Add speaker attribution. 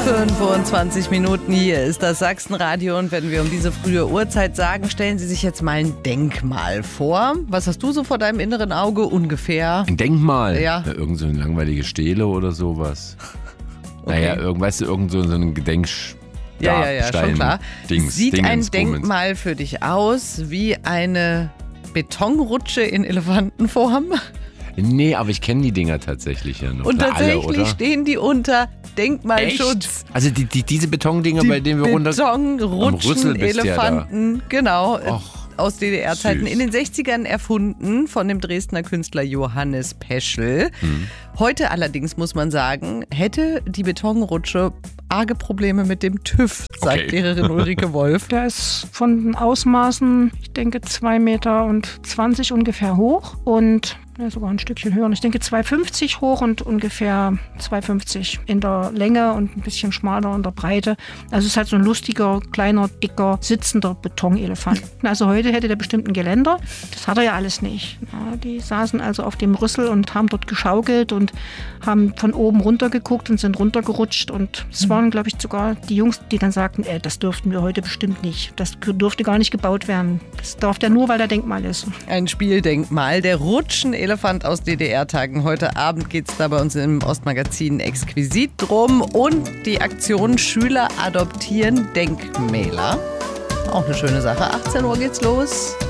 Speaker 1: 25 Minuten, hier ist das Sachsenradio und wenn wir um diese frühe Uhrzeit sagen, stellen Sie sich jetzt mal ein Denkmal vor. Was hast du so vor deinem inneren Auge ungefähr?
Speaker 2: Ein Denkmal?
Speaker 1: Ja.
Speaker 2: Irgend so eine langweilige Stele oder sowas.
Speaker 1: Okay.
Speaker 2: Naja, irgend so ein Gedenkstein.
Speaker 1: Ja, schon klar. Sieht ein
Speaker 2: Dingens,
Speaker 1: Denkmal für dich aus wie eine Betonrutsche in Elefantenform?
Speaker 2: Nee, aber ich kenne die Dinger tatsächlich ja noch.
Speaker 1: Und tatsächlich
Speaker 2: alle, oder?
Speaker 1: stehen die unter Denkmalschutz.
Speaker 2: Echt? Also diese Betondinger, bei denen wir runter...
Speaker 1: Betonrutschen, Elefanten, genau.
Speaker 2: Och,
Speaker 1: aus DDR-Zeiten
Speaker 2: süß.
Speaker 1: in den 60ern erfunden von dem Dresdner Künstler Johannes Peschel. Heute allerdings muss man sagen, hätte die Betonrutsche arge Probleme mit dem TÜV, sagt
Speaker 2: Okay.
Speaker 1: Lehrerin Ulrike Wolf.
Speaker 3: Der ist von den Ausmaßen, ich denke 2,20 Meter ungefähr hoch und sogar ein Stückchen höher. Und ich denke 2,50 hoch und ungefähr 2,50 in der Länge und ein bisschen schmaler in der Breite. Also es ist halt so ein lustiger, kleiner, dicker, sitzender Betonelefant. Also heute hätte der bestimmt ein Geländer. Das hat er ja alles nicht. Ja, die saßen also auf dem Rüssel und haben dort geschaukelt und haben von oben runter geguckt und sind runtergerutscht. Und es waren, glaube ich, sogar die Jungs, die dann sagten, das dürften wir heute bestimmt nicht. Das dürfte gar nicht gebaut werden. Das darf der nur, weil der Denkmal ist.
Speaker 1: Ein Spieldenkmal, der Rutschenelefant aus DDR-Tagen. Heute Abend geht es da bei uns im Ostmagazin exquisit drum. Und die Aktion Schüler adoptieren Denkmäler. Auch eine schöne Sache. 18 Uhr geht's los.